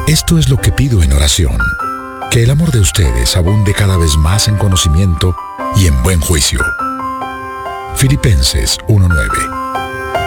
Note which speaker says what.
Speaker 1: Esto es lo que pido en oración, que el amor de ustedes abunde cada vez más en conocimiento y en buen juicio. Filipenses 1:9.